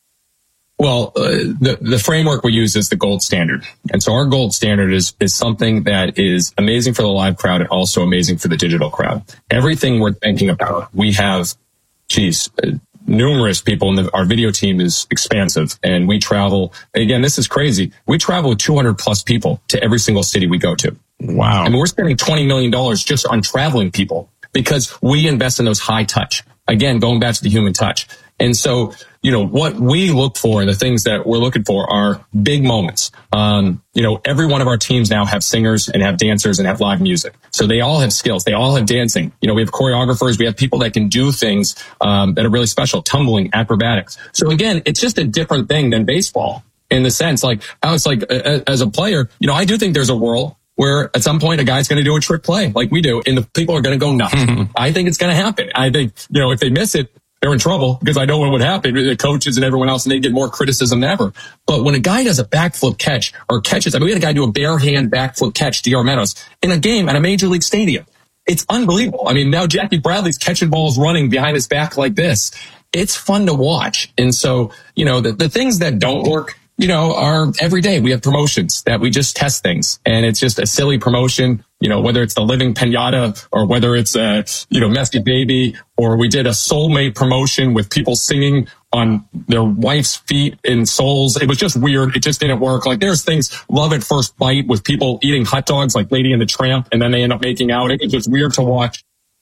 Well, uh, the, the framework we use is the gold standard. And so our gold standard is, is something that is amazing for the live crowd and also amazing for the digital crowd. Everything we're thinking about, we have, geez, uh, numerous people in the, our video team is expansive and we travel. Again, this is crazy. We travel with two hundred plus people to every single city we go to. Wow. I mean, we're spending twenty million dollars just on traveling people because we invest in those high touch. Again, going back to the human touch. And so, you know, what we look for and the things that we're looking for are big moments. Um, you know, every one of our teams now have singers and have dancers and have live music. So they all have skills. They all have dancing. You know, we have choreographers. We have people that can do things um, that are really special, tumbling, acrobatics. So again, it's just a different thing than baseball in the sense, like, I was like, as a player, you know, I do think there's a world where at some point a guy's going to do a trick play like we do, and the people are going to go nuts. I think it's going to happen. I think, you know, if they miss it, they're in trouble, because I know what would happen. The coaches and everyone else, and they get more criticism than ever. But when a guy does a backflip catch or catches, I mean, we had a guy do a bare hand backflip catch, D R Meadows, in a game at a major league stadium. It's unbelievable. I mean, now Jackie Bradley's catching balls running behind his back like this. It's fun to watch. And so, you know, the, the things that don't work, you know, are every day we have promotions that we just test things, and it's just a silly promotion, you know, whether it's the Living Pinata or whether it's a, you know, Messy Baby, or we did a soulmate promotion with people singing on their wife's feet in souls. It was just weird. It just didn't work. Like, there's things, Love at First Bite with people eating hot dogs like Lady and the Tramp, and then they end up making out. It was just weird to watch.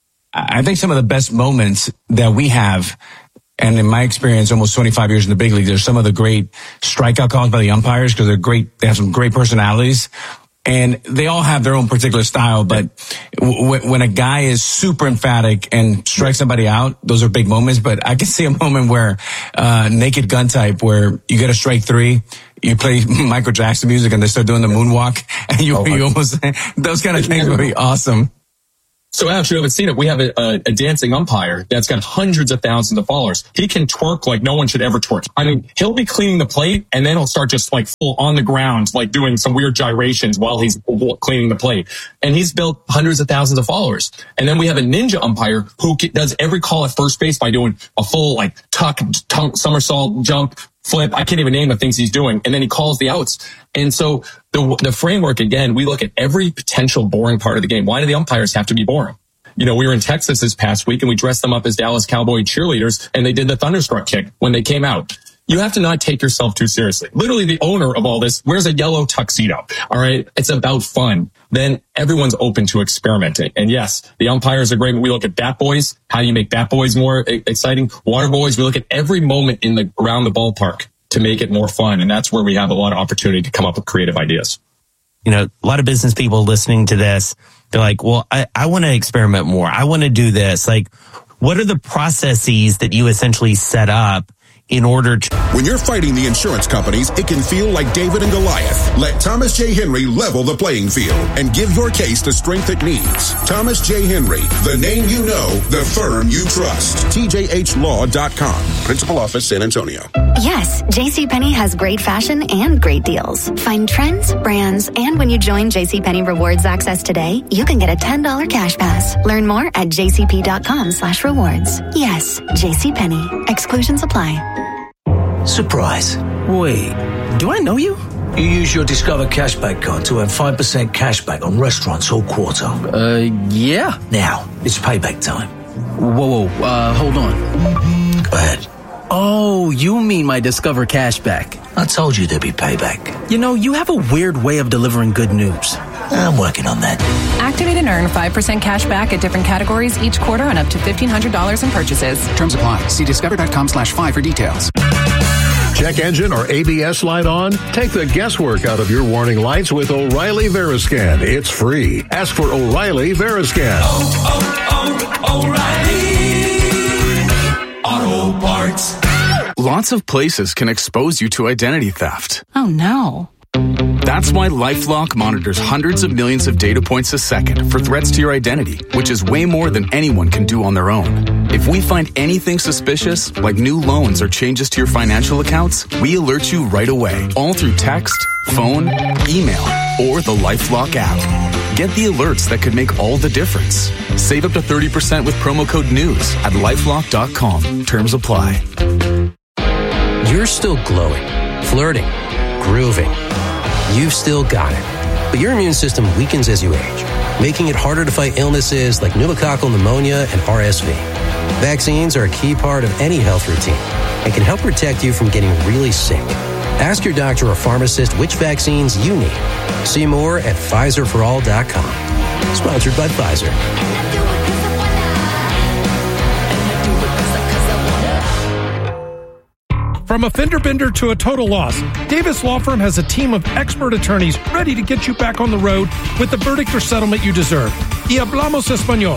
I think some of the best moments that we have, and in my experience, almost twenty-five years in the big league, there's some of the great strikeout calls by the umpires, because they're great. They have some great personalities, and they all have their own particular style. But w- when a guy is super emphatic and strikes somebody out, those are big moments. But I can see a moment where uh Naked Gun type, where you get a strike three, you play Michael Jackson music, and they start doing the moonwalk, and you, oh, you almost those kind of things would be awesome. So actually, I haven't seen it. We have a, a, a dancing umpire that's got hundreds of thousands of followers. He can twerk like no one should ever twerk. I mean, he'll be cleaning the plate, and then he'll start just like full on the ground, like doing some weird gyrations while he's cleaning the plate. And he's built hundreds of thousands of followers. And then we have a ninja umpire who does every call at first base by doing a full like tuck, tuck somersault, jump, flip. I can't even name the things he's doing. And then he calls the outs. And so the the framework, again, we look at every potential boring part of the game. Why do the umpires have to be boring? You know, we were in Texas this past week, and we dressed them up as Dallas Cowboy cheerleaders, and they did the thunderstruck kick when they came out. You have to not take yourself too seriously. Literally, the owner of all this wears a yellow tuxedo. All right. It's about fun. Then everyone's open to experimenting. And yes, the umpires are great. We look at bat boys. How do you make bat boys more exciting? Water boys. We look at every moment in the around the ballpark to make it more fun. And that's where we have a lot of opportunity to come up with creative ideas. You know, a lot of business people listening to this, they're like, well, I, I want to experiment more. I want to do this. Like, what are the processes that you essentially set up in order to... When you're fighting the insurance companies, it can feel like David and Goliath. Let Thomas J. Henry level the playing field and give your case the strength it needs. Thomas J. Henry, the name you know, the firm you trust. T J H law dot com. Principal Office, San Antonio. Yes, JCPenney has great fashion and great deals. Find trends, brands, and when you join JCPenney Rewards Access today, you can get a ten dollars cash pass. Learn more at jcp.com slash rewards. Yes, JCPenney. Exclusions apply. Surprise. Wait, do I know you? You use your Discover Cashback card to earn five percent cashback on restaurants all quarter. Uh, yeah. Now, it's payback time. Whoa, whoa, uh, hold on. Go ahead. Oh, you mean my Discover Cashback. I told you there'd be payback. You know, you have a weird way of delivering good news. I'm working on that. Activate and earn five percent cash back at different categories each quarter on up to fifteen hundred dollars in purchases. Terms apply. See discover.com slash five for details. Check engine or A B S light on? Take the guesswork out of your warning lights with O'Reilly Veriscan. It's free. Ask for O'Reilly Veriscan. Oh, oh, oh, O'Reilly Auto Parts. Lots of places can expose you to identity theft. Oh, no. That's why LifeLock monitors hundreds of millions of data points a second for threats to your identity, which is way more than anyone can do on their own. If we find anything suspicious, like new loans or changes to your financial accounts, we alert you right away, all through text, phone, email, or the LifeLock app. Get the alerts that could make all the difference. Save up to thirty percent with promo code NEWS at lifelock dot com. Terms apply. You're still glowing, flirting, grooving. You've still got it. But your immune system weakens as you age, making it harder to fight illnesses like pneumococcal pneumonia and R S V. Vaccines are a key part of any health routine and can help protect you from getting really sick. Ask your doctor or pharmacist which vaccines you need. See more at Pfizer for all dot com. Sponsored by Pfizer. From a fender bender to a total loss, Davis Law Firm has a team of expert attorneys ready to get you back on the road with the verdict or settlement you deserve. Y hablamos español.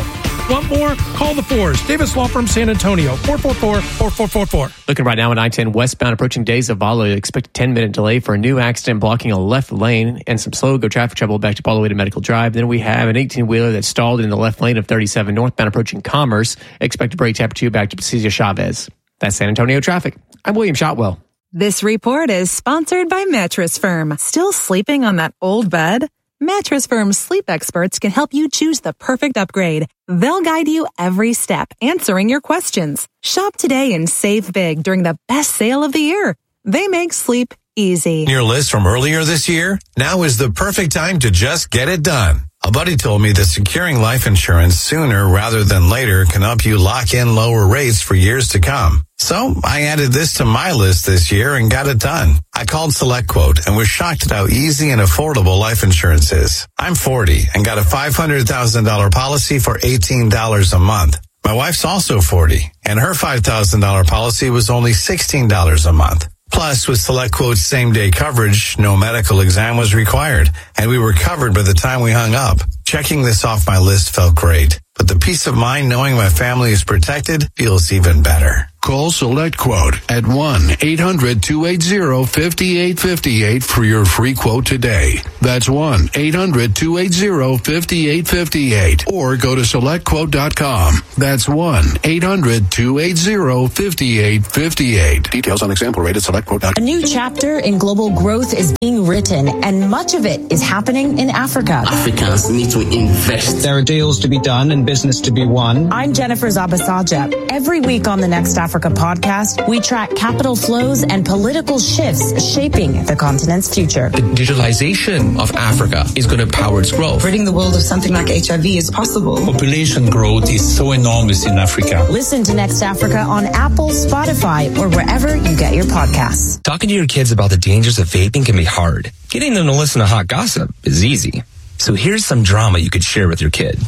Want more? Call the fours. Davis Law Firm San Antonio, four four four, four four four four. Looking right now at I ten westbound approaching De Zavala, expect a ten minute delay for a new accident blocking a left lane and some slow go traffic trouble backed up all the way to Medical Drive. Then we have an eighteen wheeler that's stalled in the left lane of thirty-seven northbound approaching Commerce. Expect a brake tap two back to Pacicia Chavez. That's San Antonio traffic. I'm William Shotwell. This report is sponsored by Mattress Firm. Still sleeping on that old bed? Mattress Firm's sleep experts can help you choose the perfect upgrade. They'll guide you every step, answering your questions. Shop today and save big during the best sale of the year. They make sleep easy. Your list from earlier this year? Now is the perfect time to just get it done. A buddy told me that securing life insurance sooner rather than later can help you lock in lower rates for years to come. So I added this to my list this year and got it done. I called SelectQuote and was shocked at how easy and affordable life insurance is. I'm forty and got a five hundred thousand dollars policy for eighteen dollars a month. My wife's also forty and her five thousand dollars policy was only sixteen dollars a month. Plus, with SelectQuote's same-day coverage, no medical exam was required, and we were covered by the time we hung up. Checking this off my list felt great, but the peace of mind knowing my family is protected feels even better. Call SelectQuote at one eight hundred two eight zero five eight five eight for your free quote today. That's one eight hundred two eight zero five eight five eight. Or go to select quote dot com. That's one eight hundred two eight zero five eight five eight. Details on example rate at select quote dot com. A new chapter in global growth is being written, and much of it is happening in Africa. Africans need to invest. There are deals to be done and business to be won. I'm Jennifer Zabasaja. Every week on the Next Africa podcast, we track capital flows and political shifts shaping the continent's future. The digitalization of Africa is going to power its growth. Ridding the world of something like H I V is possible. Population growth is so enormous in Africa. Listen to Next Africa on Apple, Spotify, or wherever you get your podcasts. Talking to your kids about the dangers of vaping can be hard. Getting them to listen to hot gossip is easy. So here's some drama you could share with your kid.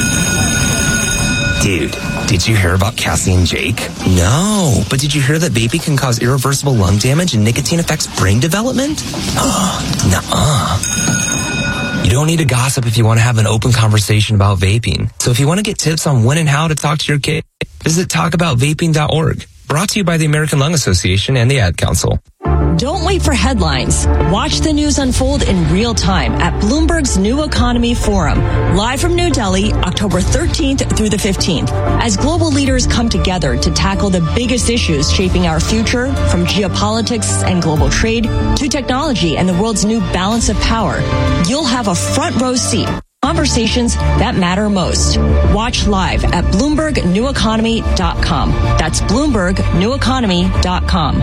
Dude, did you hear about Cassie and Jake? No, but did you hear that vaping can cause irreversible lung damage and nicotine affects brain development? Nuh-uh. You don't need to gossip if you want to have an open conversation about vaping. So if you want to get tips on when and how to talk to your kid, visit talk about vaping dot org. Brought to you by the American Lung Association and the Ad Council. Don't wait for headlines. Watch the news unfold in real time at Bloomberg's New Economy Forum, live from New Delhi, October thirteenth through the fifteenth, as global leaders come together to tackle the biggest issues shaping our future, from geopolitics and global trade to technology and the world's new balance of power. You'll have a front row seat. Conversations that matter most. Watch live at Bloomberg New Economy dot com. That's Bloomberg New Economy dot com.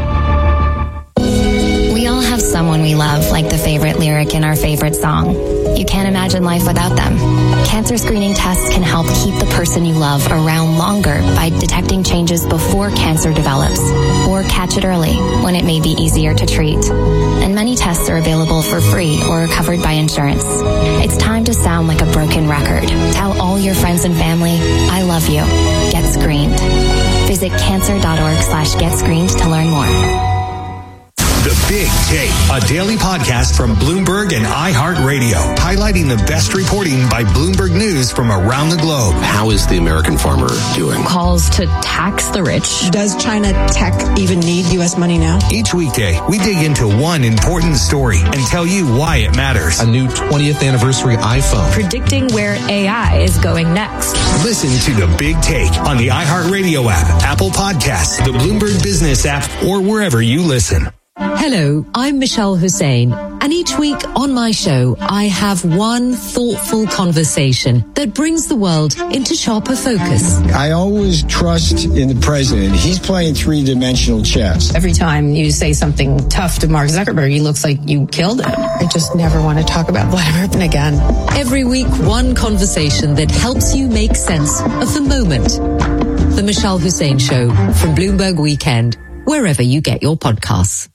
We all have someone we love, like the favorite lyric in our favorite song. You can't imagine life without them. Cancer screening tests can help keep the person you love around longer by detecting changes before cancer develops, or catch it early when it may be easier to treat. And many tests are available for free or covered by insurance. It's time to sound like a broken record. Tell all your friends and family, I love you. Get screened. Visit cancer dot org slash get screened to learn more. The Big Take, a daily podcast from Bloomberg and iHeartRadio, highlighting the best reporting by Bloomberg News from around the globe. How is the American farmer doing? Calls to tax the rich. Does China tech even need U S money now? Each weekday, we dig into one important story and tell you why it matters. A new twentieth anniversary iPhone. Predicting where A I is going next. Listen to The Big Take on the iHeartRadio app, Apple Podcasts, the Bloomberg Business app, or wherever you listen. Hello, I'm Michelle Hussein, and each week on my show, I have one thoughtful conversation that brings the world into sharper focus. I always trust in the president. He's playing three-dimensional chess. Every time you say something tough to Mark Zuckerberg, he looks like you killed him. I just never want to talk about Vladimir Putin again. Every week, one conversation that helps you make sense of the moment. The Michelle Hussein Show from Bloomberg Weekend, wherever you get your podcasts.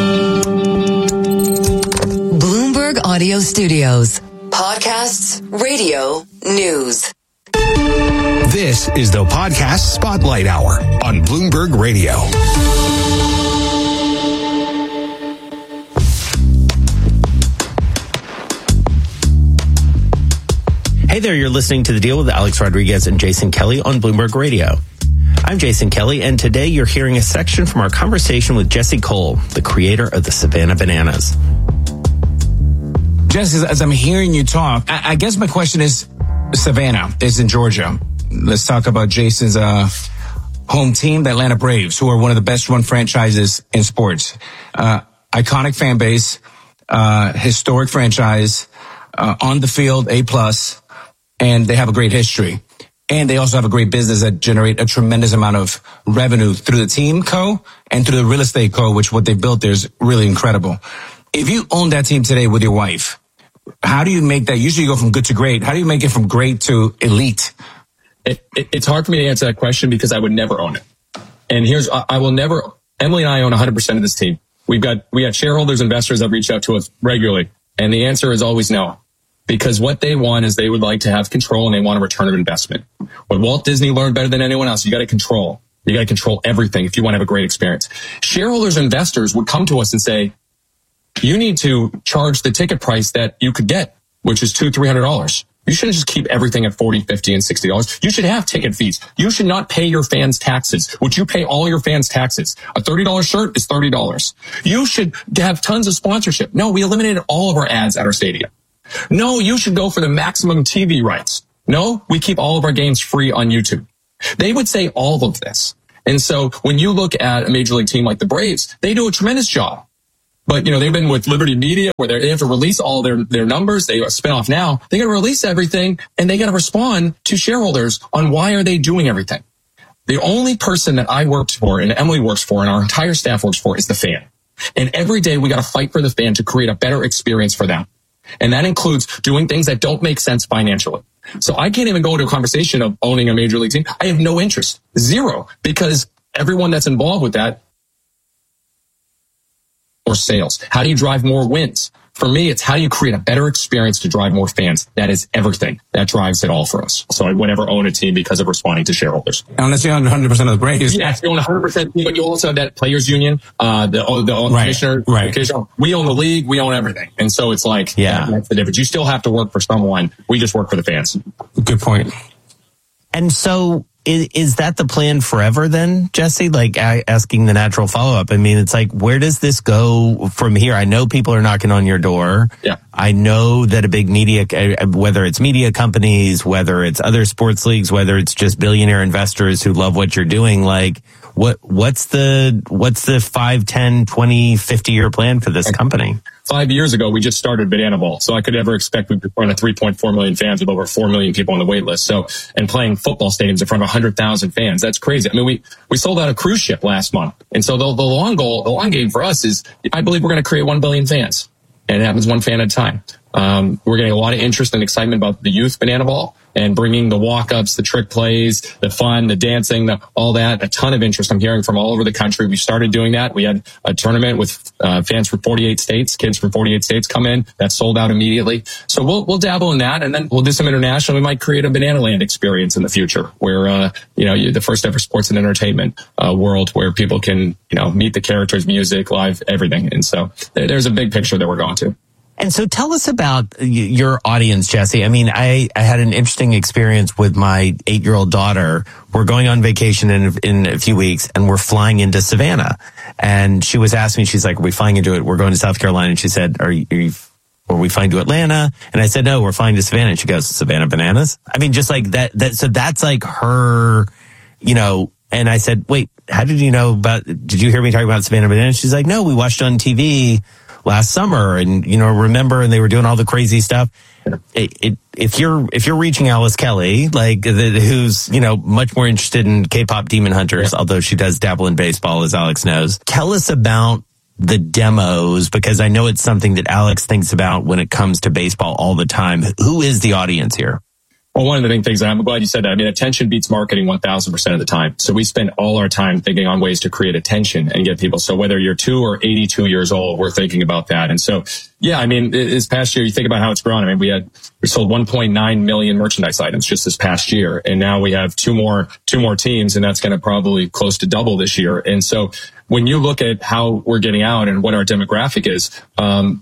Bloomberg Audio Studios. Podcasts, radio, news. This is the Podcast Spotlight Hour on Bloomberg Radio. Hey there, you're listening to The Deal with Alex Rodriguez and Jason Kelly on Bloomberg Radio. I'm Jason Kelly, and today you're hearing a section from our conversation with Jesse Cole, the creator of the Savannah Bananas. Jesse, as I'm hearing you talk, I, I guess my question is, Savannah is in Georgia. Let's talk about Jason's uh, home team, the Atlanta Braves, who are one of the best run franchises in sports. Uh, iconic fan base, uh, historic franchise, uh, on the field, A plus. And they have a great history. And they also have a great business that generate a tremendous amount of revenue through the team co and through the real estate co, which what they built there is really incredible. If you own that team today with your wife, how do you make that? Usually you go from good to great. How do you make it from great to elite? It, it, it's hard for me to answer that question because I would never own it. And here's, I, I will never, Emily and I own one hundred percent of this team. We've got, we have shareholders, investors that reach out to us regularly. And the answer is always no. Because what they want is they would like to have control and they want a return of investment. What Walt Disney learned better than anyone else, you got to control. You got to control everything if you want to have a great experience. Shareholders, investors would come to us and say, you need to charge the ticket price that you could get, which is two, three hundred dollars. You shouldn't just keep everything at forty, fifty, and sixty dollars. You should have ticket fees. You should not pay your fans taxes, which you pay all your fans taxes. A thirty dollars shirt is thirty dollars. You should have tons of sponsorship. No, we eliminated all of our ads at our stadium. No, you should go for the maximum T V rights. No, we keep all of our games free on YouTube. They would say all of this. And so when you look at a major league team like the Braves, they do a tremendous job. But, you know, they've been with Liberty Media where they have to release all their, their numbers. They spin off now. They got to release everything and they got to respond to shareholders on why are they doing everything. The only person that I worked for and Emily works for and our entire staff works for is the fan. And every day we got to fight for the fan to create a better experience for them. And that includes doing things that don't make sense financially. So I can't even go into a conversation of owning a major league team. I have no interest. Zero. Because everyone that's involved with that or sales. How do you drive more wins? For me, it's how do you create a better experience to drive more fans? That is everything. That drives it all for us. So I would never own a team because of responding to shareholders. Unless you own one hundred percent of the Braves. Yes, you own one hundred percent, but you also have that players union, uh, the, the right, commissioner. Right. Commissioner. We own the league. We own everything. And so it's like, yeah, that's the difference. You still have to work for someone. We just work for the fans. Good point. And so is, is that the plan forever then, Jesse? Like I, asking the natural follow-up. I mean, it's like, where does this go from here? I know people are knocking on your door. Yeah. I know that a big media, whether it's media companies, whether it's other sports leagues, whether it's just billionaire investors who love what you're doing, like what, what's the, what's the five, ten, twenty, fifty year plan for this company? Five years ago, we just started Banana Ball. So I could ever expect we'd run a three point four million fans with over four million people on the wait list. So, and playing football stadiums in front of one hundred thousand fans. That's crazy. I mean, we, we sold out a cruise ship last month. And so the, the long goal, the long game for us is, I believe we're going to create one billion fans. And it happens one fan at a time. Um, we're getting a lot of interest and excitement about the youth Banana Ball and bringing the walk-ups, the trick plays, the fun, the dancing, the, all that. A ton of interest I'm hearing from all over the country. We started doing that. We had a tournament with uh, fans from forty-eight states, kids from forty-eight states come in. That sold out immediately. So we'll we'll dabble in that, and then we'll do some international. We might create a Banana Land experience in the future, where uh, you know the first ever sports and entertainment uh, world, where people can you know meet the characters, music, live, everything. And so there's a big picture that we're going to. And so tell us about your audience, Jesse. I mean, I, I had an interesting experience with my eight-year-old daughter. We're going on vacation in, in a few weeks, and we're flying into Savannah. And she was asking me, she's like, are we flying into it? We're going to South Carolina. And she said, are you, are you are we flying to Atlanta? And I said, no, we're flying to Savannah. And she goes, Savannah Bananas? I mean, just like that, that, so that's like her, you know, and I said, wait, how did you know about, did you hear me talking about Savannah Bananas? She's like, no, we watched on T V last summer, and you know, remember, and they were doing all the crazy stuff. It, it, if you're if you're reaching Alice Kelly, like the, who's you know much more interested in K-pop Demon Hunters, yeah. although she does dabble in baseball, as Alex knows. Tell us about the demos, because I know it's something that Alex thinks about when it comes to baseball all the time. Who is the audience here? Well, one of the big things, and I'm glad you said that. I mean, attention beats marketing one thousand percent of the time. So we spend all our time thinking on ways to create attention and get people. So whether you're two or eighty-two years old, we're thinking about that. And so, yeah, I mean, this past year, you think about how it's grown. I mean, we had, we sold one point nine million merchandise items just this past year. And now we have two more, two more teams, and that's going to probably close to double this year. And so when you look at how we're getting out and what our demographic is, um,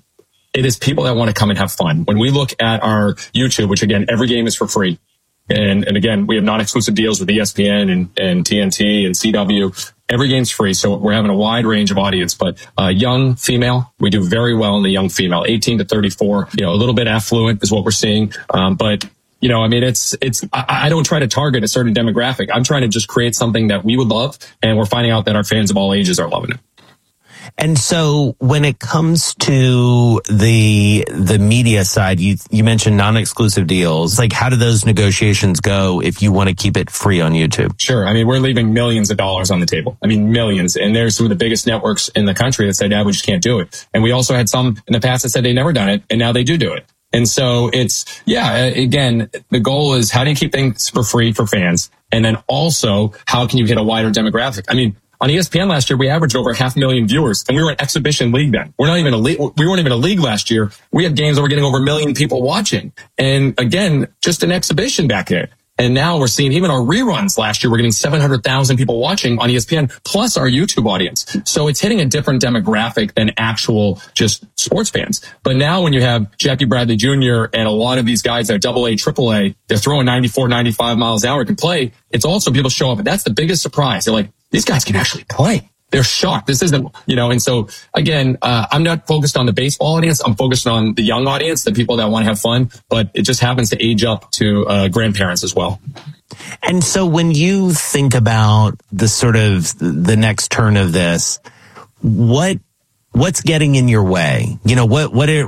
it is people that want to come and have fun. When we look at our YouTube, which again, every game is for free. And, and again, we have non-exclusive deals with E S P N and, and T N T and C W. Every game's free. So we're having a wide range of audience, but uh, young female, we do very well in the young female, eighteen to thirty-four, you know, a little bit affluent is what we're seeing. Um, but you know, I mean, it's, it's, I, I don't try to target a certain demographic. I'm trying to just create something that we would love. And we're finding out that our fans of all ages are loving it. And so when it comes to the the media side, you you mentioned non-exclusive deals. Like, how do those negotiations go if you want to keep it free on YouTube? Sure. I mean, we're leaving millions of dollars on the table. I mean, millions. And there's some of the biggest networks in the country that said, yeah, we just can't do it. And we also had some in the past that said they've never done it, and now they do do it. And so it's, yeah, again, the goal is how do you keep things for free for fans? And then also, how can you hit a wider demographic? I mean, on E S P N last year, we averaged over half a million viewers, and we were an exhibition league then. We're not even a league. We weren't even a league last year. We had games that were getting over a million people watching. And again, just an exhibition back there. And now we're seeing even our reruns last year, we're getting seven hundred thousand people watching on E S P N, plus our YouTube audience. So it's hitting a different demographic than actual just sports fans. But now when you have Jackie Bradley Junior and a lot of these guys that are double A, triple A, they're throwing ninety-four, ninety-five miles an hour, can play. It's also people show up. And that's the biggest surprise. They're like, these guys can actually play. They're shocked. This isn't, you know, and so again, uh, I'm not focused on the baseball audience. I'm focused on the young audience, the people that want to have fun, but it just happens to age up to uh, grandparents as well. And so when you think about the sort of the next turn of this, what, what's getting in your way? You know, what, what are,